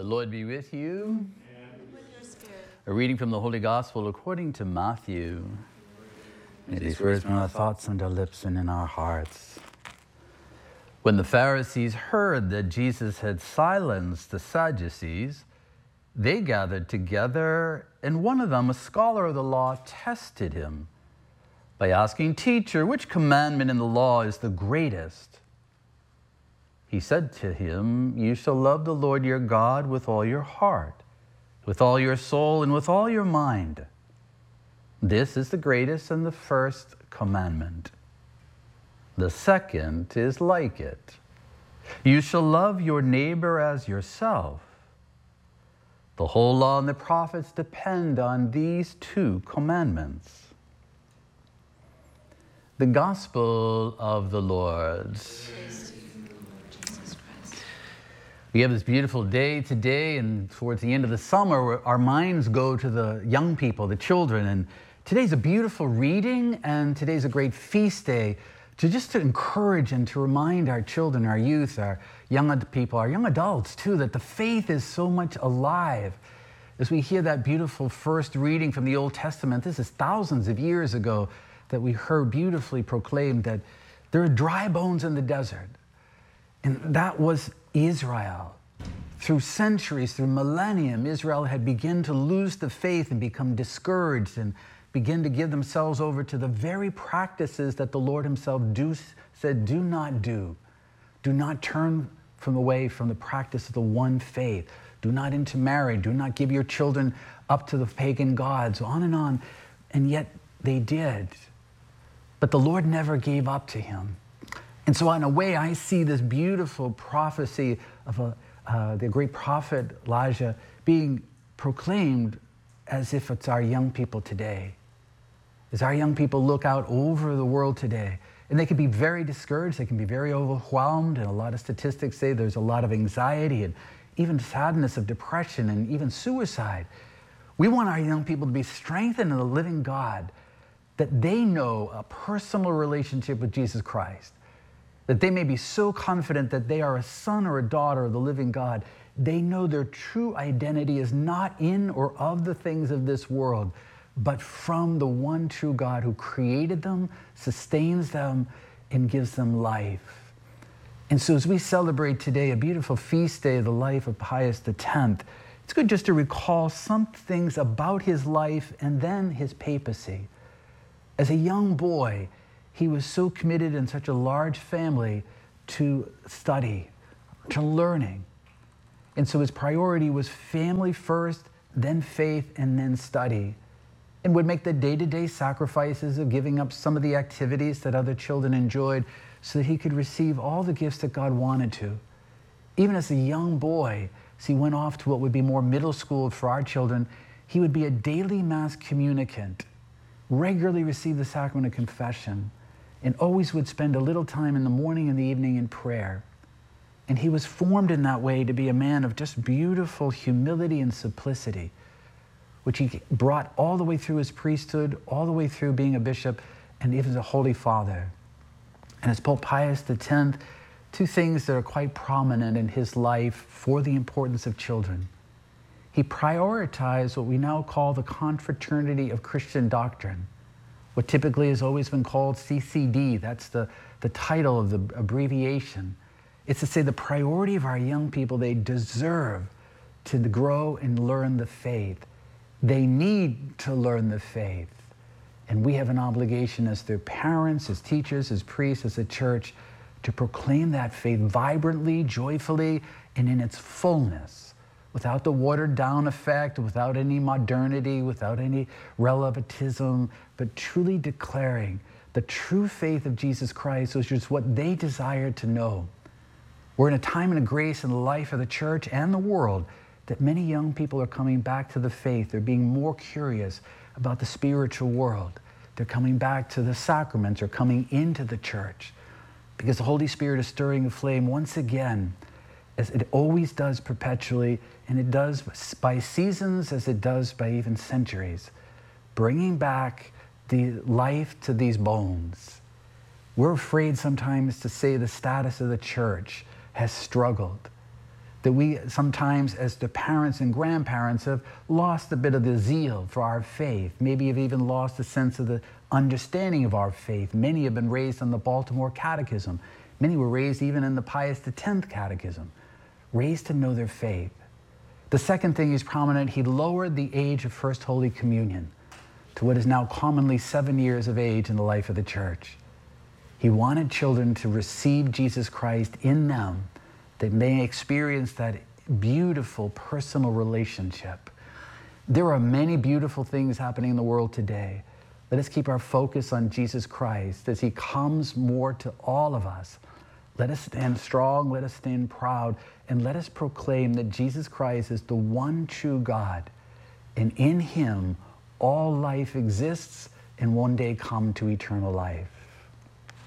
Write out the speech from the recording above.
Lord be with you. And with your spirit. A reading from the Holy Gospel according to Matthew. May these words be in our thoughts and our lips and in our hearts. When the Pharisees heard that Jesus had silenced the Sadducees, they gathered together, and one of them, a scholar of the law, tested him by asking, "Teacher, which commandment in the law is the greatest?" He said to him, "You shall love the Lord your God with all your heart, with all your soul, and with all your mind. This is the greatest and the first commandment. The second is like it. You shall love your neighbor as yourself. The whole law and the prophets depend on these two commandments." The Gospel of the Lord. We have this beautiful day today, and towards the end of the summer, our minds go to the young people, the children. And today's a beautiful reading, and today's a great feast day to encourage and to remind our children, our youth, our young people, our young adults too, that the faith is so much alive. As we hear that beautiful first reading from the Old Testament, this is thousands of years ago that we heard beautifully proclaimed that there are dry bones in the desert. And that was Israel. Through centuries, through millennium, Israel had begun to lose the faith and become discouraged and begin to give themselves over to the very practices that the Lord himself said, do not do. Do not turn away from the practice of the one faith. Do not intermarry. Do not give your children up to the pagan gods, on and on. And yet they did. But the Lord never gave up to him. And so in a way, I see this beautiful prophecy of the great prophet Elijah being proclaimed as if it's our young people today. As our young people look out over the world today, and they can be very discouraged, they can be very overwhelmed, and a lot of statistics say there's a lot of anxiety and even sadness of depression and even suicide. We want our young people to be strengthened in the living God, that they know a personal relationship with Jesus Christ, that they may be so confident that they are a son or a daughter of the living God. They know their true identity is not in or of the things of this world, but from the one true God who created them, sustains them, and gives them life. And so as we celebrate today a beautiful feast day of the life of Pius X, it's good just to recall some things about his life and then his papacy. As a young boy, he was so committed in such a large family to study, to learning. And so his priority was family first, then faith, and then study. And would make the day-to-day sacrifices of giving up some of the activities that other children enjoyed so that he could receive all the gifts that God wanted to. Even as a young boy, as he went off to what would be more middle school for our children, he would be a daily mass communicant, regularly receive the sacrament of confession, and always would spend a little time in the morning and the evening in prayer. And he was formed in that way to be a man of just beautiful humility and simplicity, which he brought all the way through his priesthood, all the way through being a bishop, and even as a holy father. And as Pope Pius X, two things that are quite prominent in his life for the importance of children. He prioritized what we now call the confraternity of Christian doctrine, what typically has always been called CCD. That's the title of the abbreviation. It's to say the priority of our young people, they deserve to grow and learn the faith. They need to learn the faith. And we have an obligation as their parents, as teachers, as priests, as a church, to proclaim that faith vibrantly, joyfully, and in its fullness, without the watered down effect, without any modernity, without any relativism, but truly declaring the true faith of Jesus Christ, which is what they desire to know. We're in a time and a grace in the life of the church and the world that many young people are coming back to the faith. They're being more curious about the spiritual world. They're coming back to the sacraments, or coming into the church, because the Holy Spirit is stirring the flame once again, as it always does perpetually, and it does by seasons as it does by even centuries, bringing back the life to these bones. We're afraid sometimes to say the status of the church has struggled. that we sometimes, as the parents and grandparents, have lost a bit of the zeal for our faith. Maybe have even lost a sense of the understanding of our faith. Many have been raised on the Baltimore Catechism. Many were raised even in the Pius X Catechism, raised to know their faith. The second thing is prominent, he lowered the age of First Holy Communion to what is now commonly 7 years of age in the life of the church. He wanted children to receive Jesus Christ in them, that may experience that beautiful personal relationship. There are many beautiful things happening in the world today. Let us keep our focus on Jesus Christ as he comes more to all of us. Let us stand strong, let us stand proud, and let us proclaim that Jesus Christ is the one true God, and in him all life exists and one day come to eternal life.